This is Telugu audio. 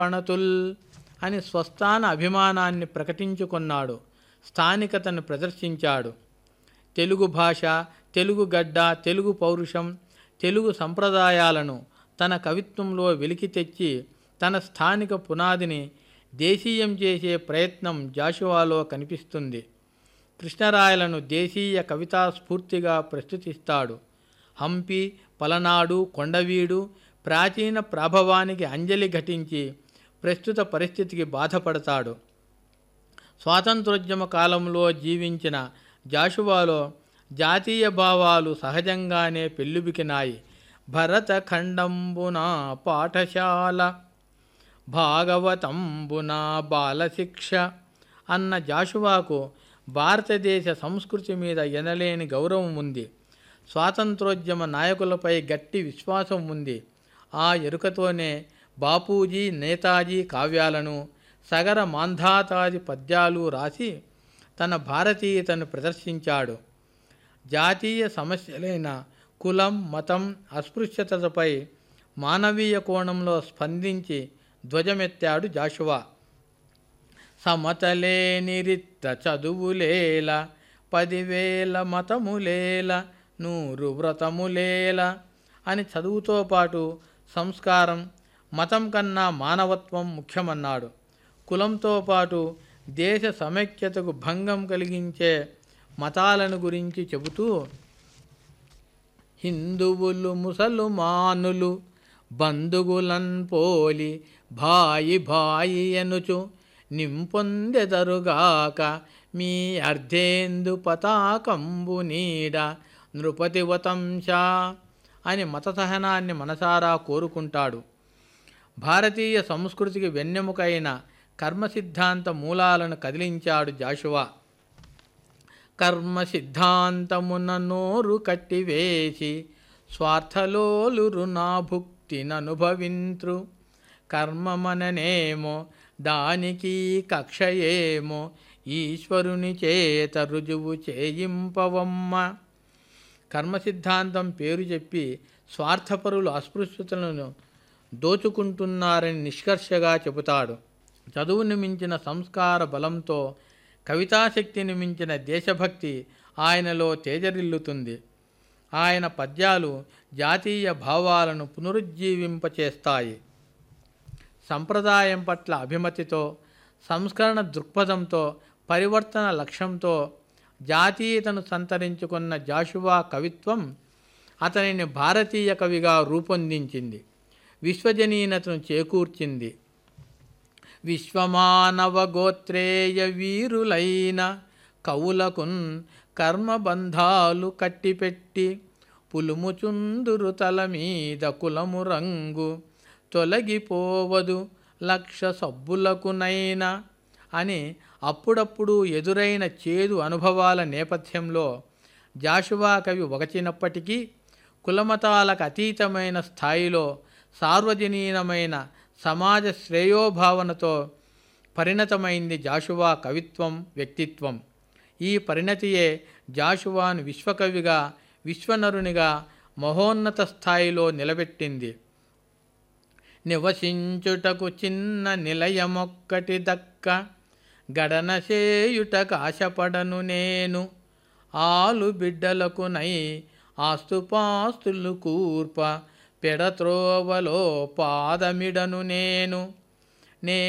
పణతుల్ అని స్వస్థాన అభిమానాన్ని ప్రకటించుకున్నాడు. స్థానికతను ప్రదర్శించాడు. తెలుగు భాష, తెలుగు గడ్డ, తెలుగు పౌరుషం, తెలుగు సంప్రదాయాలను తన కవిత్వంలో వెలికి తెచ్చి తన స్థానిక పునాదిని దేశీయం చేసే ప్రయత్నం జాషువాలో కనిపిస్తుంది. కృష్ణరాయలను దేశీయ కవితా స్ఫూర్తిగా ప్రస్తుతిస్తాడు. హంపి, పలనాడు, కొండవీడు ప్రాచీన ప్రాభవానికి అంజలి ఘటించి ప్రస్తుత పరిస్థితికి బాధపడతాడు. స్వాతంత్రోద్యమ కాలంలో జీవించిన జాషువాలో జాతీయ భావాలు సహజంగానే పెల్లుబికినాయి. భరతఖండంబున పాఠశాల, భాగవతంబున బాలశిక్ష అన్న జాషువాకు భారతదేశ సంస్కృతి మీద ఎనలేని గౌరవం ఉంది. స్వాతంత్రోద్యమ నాయకులపై గట్టి విశ్వాసం ఉంది. ఆ ఎరుకతోనే బాపూజీ, నేతాజీ కావ్యాలను, సగర మాంధాతాది పద్యాలు రాసి తన భారతీయతను ప్రదర్శించాడు. జాతీయ సమస్యలైన కులం, మతం, అస్పృశ్యతపై మానవీయ కోణంలో స్పందించి ధ్వజమెత్తాడు జాషువా. సమతలేనిరిత్త చదువులేల, 10,000 మతములేల, 100 వ్రతములేల అని చదువుతో పాటు సంస్కారం, మతం కన్నా మానవత్వం ముఖ్యమన్నాడు. కులంతో పాటు దేశ సమైక్యతకు భంగం కలిగించే మతాలను గురించి చెబుతూ హిందువులు ముసలుమానులు బంధుగులన్ పోలి భాయి భాయి ఎనుచు నింపొందెదరుగాక మీ అర్ధేందు పతాకంబు నీడ నృపతివతంశ అని మత సహనాన్ని మనసారా కోరుకుంటాడు. భారతీయ సంస్కృతికి వెన్నెముకైన కర్మ సిద్ధాంత మూలాలను కదిలించాడు జాషువా. కర్మ సిద్ధాంతమున నోరు కట్టివేసి స్వార్థలోలురు నా భుక్తిననుభవింత్రు, కర్మమననేమో దానికి కక్షయేమో ఈశ్వరుని చేత రుజువు చేయింపవమ్మ. కర్మ సిద్ధాంతం పేరు చెప్పి స్వార్థపరులు అస్పృశ్యతలను దోచుకుంటున్నారని నిష్కర్షగా చెబుతాడు. చదువుని మించిన సంస్కార బలంతో, కవితాశక్తిని మించిన దేశభక్తి ఆయనలో తేజరిల్లుతుంది. ఆయన పద్యాలు జాతీయ భావాలను పునరుజ్జీవింపచేస్తాయి. సంప్రదాయం పట్ల అభిమతితో, సంస్కరణ దృక్పథంతో, పరివర్తన లక్ష్యంతో జాతీయతను సంతరించుకున్న జాషువా కవిత్వం అతనిని భారతీయ కవిగా రూపొందించింది, విశ్వజనీనతను చేకూర్చింది. విశ్వమానవ గోత్రేయ వీరులైన కవులకున్ కర్మబంధాలు కట్టిపెట్టి పులుముచుందురు తల మీద కులము రంగు తొలగిపోవదు లక్ష సబ్బులకునైనా అని అప్పుడప్పుడు ఎదురైన చేదు అనుభవాల నేపథ్యంలో జాషువా కవి వగచినప్పటికీ కులమతాలకు అతీతమైన స్థాయిలో సార్వజనీనమైన సమాజ శ్రేయోభావనతో పరిణతమైంది జాషువా కవిత్వం, వ్యక్తిత్వం. ఈ పరిణతియే జాషువాను విశ్వకవిగా, విశ్వనరునిగా మహోన్నత స్థాయిలో నిలబెట్టింది. నివసించుటకు చిన్న నిలయమొక్కటి దక్క, గడన చేయుటకు ఆశపడను నేను, ఆలు బిడ్డలకునై ఆస్తుపాస్తులు కూర్ప పెడత్రోవలో పాదమిడను నేను.